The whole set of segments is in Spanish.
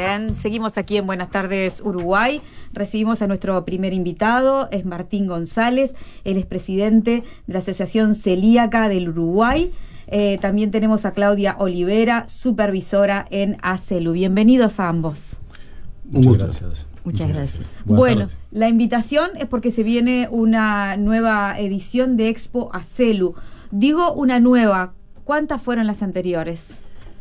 Bien, seguimos aquí en Buenas Tardes Uruguay. Recibimos a nuestro primer invitado, es Martín González, él es presidente de la Asociación Celíaca del Uruguay. También tenemos a Claudia Olivera, supervisora en ACELU. Bienvenidos a ambos. Muchas gracias. Muchas gracias. Bueno, la invitación es porque se viene una nueva edición de Expo ACELU. Digo una nueva, ¿cuántas fueron las anteriores?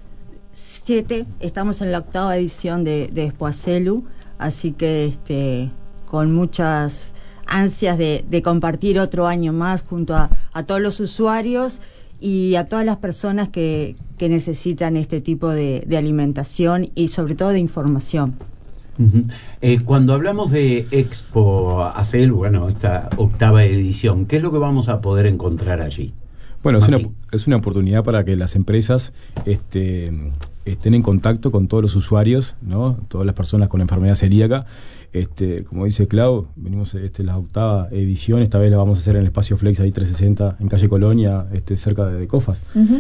7, estamos en la 8ª edición de Expo ACELU, así que con muchas ansias de compartir otro año más junto a todos los usuarios y a todas las personas que necesitan este tipo de alimentación y sobre todo de información. Cuando hablamos de Expo ACELU, bueno, esta 8ª edición, ¿qué es lo que vamos a poder encontrar allí? Bueno, es una oportunidad para que las empresas estén en contacto con todos los usuarios, ¿no? Todas las personas con enfermedad celíaca. Como dice Clau, venimos la 8ª edición, esta vez la vamos a hacer en el espacio Flex ahí 360 en calle Colonia, cerca de Cofas.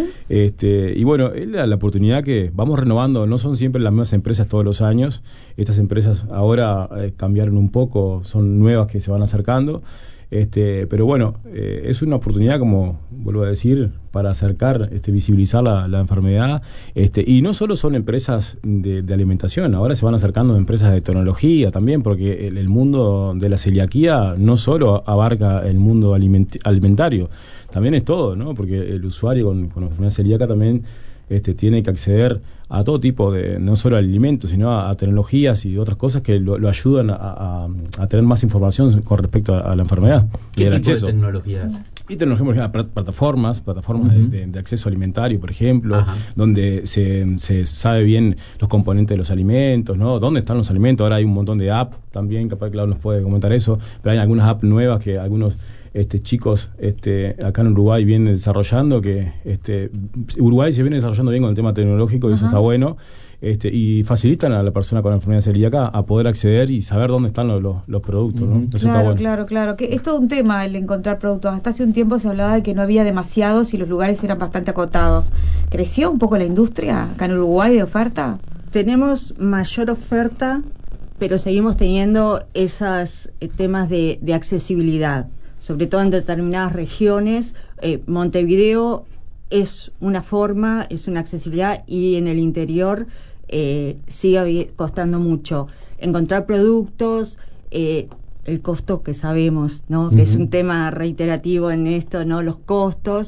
Y bueno, es la oportunidad que vamos renovando, no son siempre las mismas empresas todos los años. Estas empresas ahora cambiaron un poco, son nuevas que se van acercando. Pero bueno, es una oportunidad, como vuelvo a decir, para acercar, visibilizar la enfermedad, y no solo son empresas de alimentación, ahora se van acercando empresas de tecnología también, porque el mundo de la celiaquía no solo abarca el mundo alimentario, también es todo, ¿no? Porque el usuario con enfermedad celíaca también tiene que acceder a todo tipo de, no solo alimentos, sino a tecnologías y otras cosas que lo ayudan a tener más información con respecto a la enfermedad. ¿Qué tipo de tecnologías? Y tecnologías, plataformas de acceso alimentario, por ejemplo, donde se sabe bien los componentes de los alimentos, ¿no? ¿Dónde están los alimentos? Ahora hay un montón de apps también, capaz que Claudio nos puede comentar eso, pero hay algunas apps nuevas que algunos chicos acá en Uruguay vienen desarrollando, que Uruguay se viene desarrollando bien con el tema tecnológico y eso está bueno, y facilitan a la persona con enfermedad celíaca a poder acceder y saber dónde están los productos, ¿no? Eso está bueno. Claro, que es todo un tema el encontrar productos. Hasta hace un tiempo se hablaba de que no había demasiados y los lugares eran bastante acotados. ¿Creció un poco la industria acá en Uruguay de oferta? Tenemos mayor oferta, pero seguimos teniendo esos temas de accesibilidad, sobre todo en determinadas regiones. Montevideo es una forma, es una accesibilidad, y en el interior sigue costando mucho encontrar productos, el costo que sabemos, ¿no? Que es un tema reiterativo en esto, ¿no? Los costos.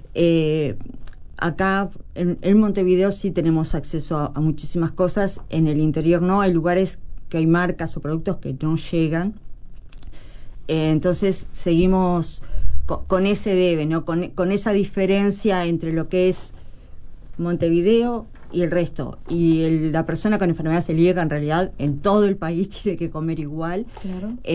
Acá en Montevideo sí tenemos acceso a muchísimas cosas, en el interior no, hay lugares que hay marcas o productos que no llegan. Entonces seguimos con ese debe, ¿no? Con esa diferencia entre lo que es Montevideo y el resto. Y la persona con enfermedad celíaca en realidad en todo el país tiene que comer igual. Claro.